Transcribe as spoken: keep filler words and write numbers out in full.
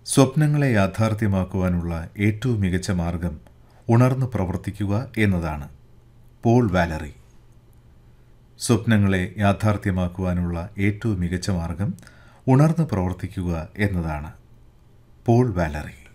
സ്വപ്നങ്ങളെ യാഥാർത്ഥ്യമാക്കുവാനുള്ള ഏറ്റവും മികച്ച മാർഗം ഉണർന്ന് പ്രവർത്തിക്കുക എന്നതാണ്. Paul Valerie. സ്വപ്നങ്ങളെ യാഥാർത്ഥ്യമാക്കുവാനുള്ള ഏറ്റവും മികച്ച മാർഗം ഉണർന്ന് പ്രവർത്തിക്കുക എന്നതാണ്. Paul Valerie.